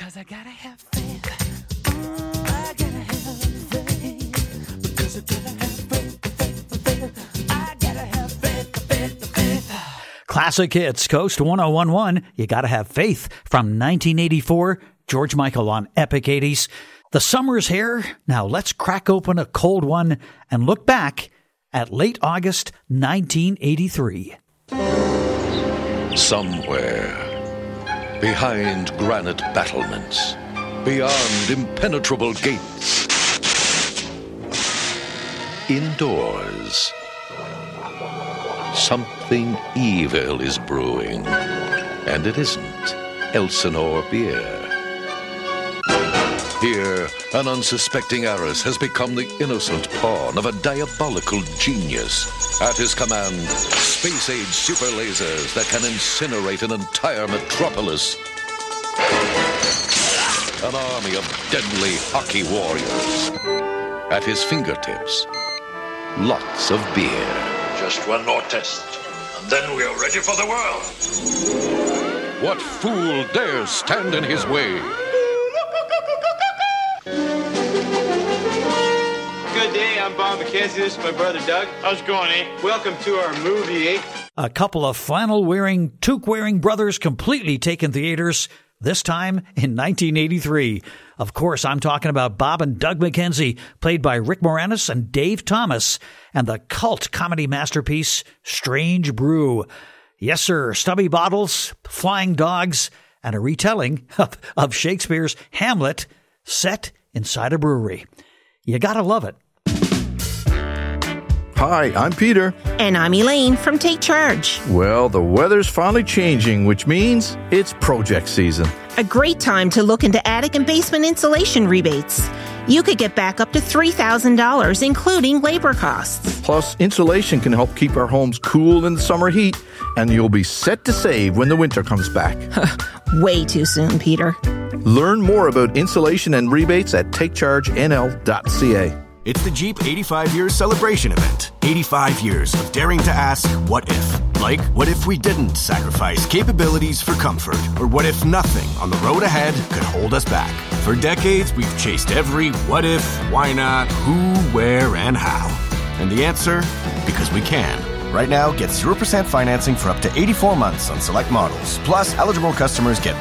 'Cause I gotta have faith. I gotta have faith. Because I gotta have faith. I gotta have faith. Classic hits, Coast 1011. You gotta have faith from 1984. George Michael on Epic 80s. The summer's here. Now let's crack open a cold one and look back at late August 1983. Somewhere behind granite battlements, beyond impenetrable gates, indoors, something evil is brewing, and it isn't Elsinore beer. Here, an unsuspecting heiress has become the innocent pawn of a diabolical genius. At his command, space-age super lasers that can incinerate an entire metropolis. An army of deadly hockey warriors. At his fingertips, lots of beer. Just one more test, and then we are ready for the world. What fool dares stand in his way? Good day, I'm Bob McKenzie. This is my brother Doug. How's it going, eh? Welcome to our movie, eh? A couple of flannel-wearing, toque-wearing brothers completely taken theaters, this time in 1983. Of course, I'm talking about Bob and Doug McKenzie, played by Rick Moranis and Dave Thomas, and the cult comedy masterpiece, Strange Brew. Yes, sir, stubby bottles, flying dogs, and a retelling of Shakespeare's Hamlet set inside a brewery. You gotta love it. Hi, I'm Peter. And I'm Elaine from Take Charge. Well, the weather's finally changing, which means it's project season. A great time to look into attic and basement insulation rebates. You could get back up to $3,000, including labor costs. Plus, insulation can help keep our homes cool in the summer heat, and you'll be set to save when the winter comes back. Way too soon, Peter. Learn more about insulation and rebates at takechargenl.ca. It's the Jeep 85 Years Celebration Event. 85 years of daring to ask, what if? Like, what if we didn't sacrifice capabilities for comfort? Or what if nothing on the road ahead could hold us back? For decades, we've chased every what if, why not, who, where, and how. And the answer? Because we can. Right now, get 0% financing for up to 84 months on select models. Plus, eligible customers get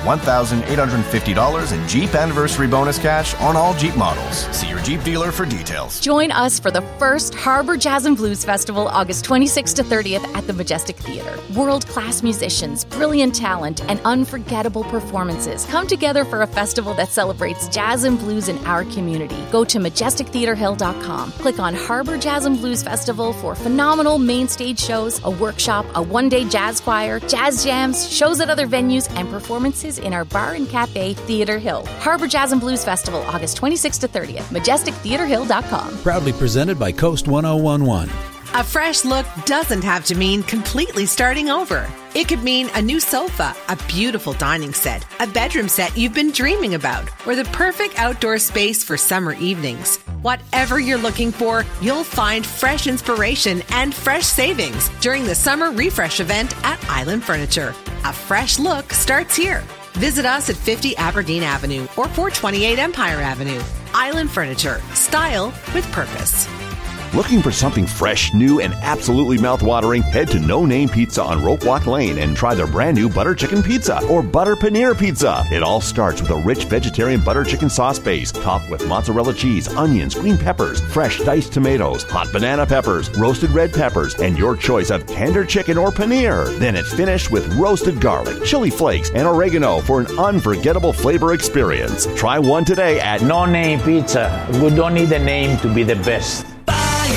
$1,850 in Jeep Anniversary Bonus Cash on all Jeep models. See your Jeep dealer for details. Join us for the first Harbor Jazz and Blues Festival, August 26th to 30th at the Majestic Theatre. World-class musicians, brilliant talent, and unforgettable performances come together for a festival that celebrates jazz and blues in our community. Go to MajesticTheatreHill.com. Click on Harbor Jazz and Blues Festival for phenomenal main stage shows, a workshop, a one-day jazz choir, jazz jams, shows at other venues, and performances in our bar and cafe, Theatre Hill. Harbor Jazz and Blues Festival, August 26th to 30th. MajesticTheatreHill.com. Proudly presented by Coast 1011. A fresh look doesn't have to mean completely starting over. It could mean a new sofa, a beautiful dining set, a bedroom set you've been dreaming about, or the perfect outdoor space for summer evenings. Whatever you're looking for, you'll find fresh inspiration and fresh savings during the summer refresh event at Island Furniture. A fresh look starts here. Visit us at 50 Aberdeen Avenue or 428 Empire Avenue. Island Furniture. Style with purpose. Looking for something fresh, new, and absolutely mouth-watering? Head to No Name Pizza on Rope Walk Lane and try their brand new butter chicken pizza or butter paneer pizza. It all starts with a rich vegetarian butter chicken sauce base, topped with mozzarella cheese, onions, green peppers, fresh diced tomatoes, hot banana peppers, roasted red peppers, and your choice of tender chicken or paneer. Then it's finished with roasted garlic, chili flakes, and oregano for an unforgettable flavor experience. Try one today at No Name Pizza. We don't need a name to be the best.